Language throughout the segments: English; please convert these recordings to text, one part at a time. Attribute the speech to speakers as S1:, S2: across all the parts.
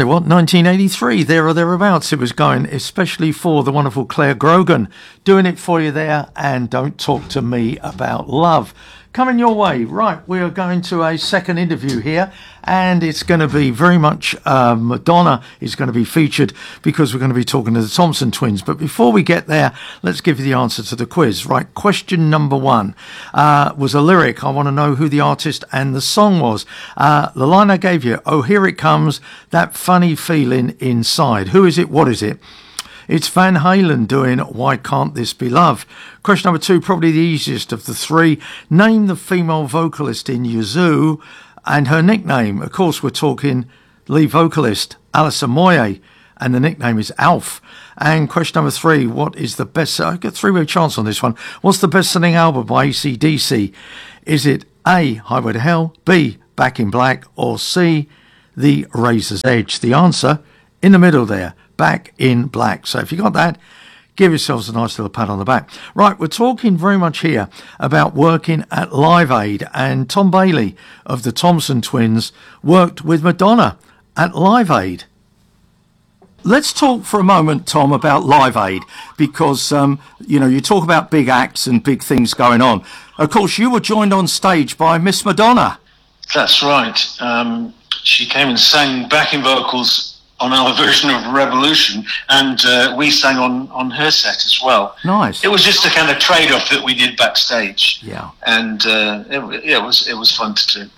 S1: What, 1983, there or thereabouts it was going, especially for the wonderful Claire Grogan, doing it for you there, and Don't Talk to Me About Love. Coming your way. Right, we are going to a second interview here, and it's going to be very much Madonna is going to be featured because we're going to be talking to the Thompson twins. But before we get there, let's give you the answer to the quiz. Right, question number one was a lyric. I want to know who the artist and the song was. The line I gave you, oh, here it comes, that funny feeling inside. Who is it? What is it? It's Van Halen doing Why Can't This Be Love? Question number two, probably the easiest of the three. Name the female vocalist in Yazoo and her nickname. Of course, we're talking lead vocalist Alison Moyet, and the nickname is Alf. And question number three, what is the best... I've got three-way chance on this one. What's the best-selling album by AC/DC? Is it A, Highway to Hell, B, Back in Black, or C, The Razor's Edge? The answer in the middle there. Back in Black. So if you got that, give yourselves a nice little pat on the back. Right, we're talking very much here about working at Live Aid, and Tom Bailey of the Thompson twins worked with Madonna at Live Aid. Let's talk for a moment, Tom, about Live Aid, because, you talk about big acts and big things going on. Of course, you were joined on stage by Miss Madonna.
S2: That's right. She came and sang backing vocals on our version of Revolution, and we sang on her set as well.
S1: Nice.
S2: It was just a kind of trade-off that we did backstage.
S1: Yeah.
S2: And it was fun to do.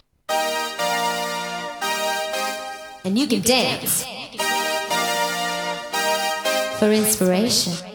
S3: And you can dance for inspiration.